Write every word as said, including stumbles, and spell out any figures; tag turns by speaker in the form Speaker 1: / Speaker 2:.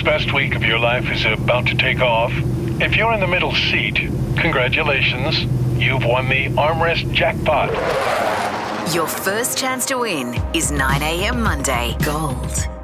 Speaker 1: world's best week of your life is about to take off. If you're in the middle seat, congratulations. You've won the armrest jackpot.
Speaker 2: Your first chance to win is nine a.m. Monday. Gold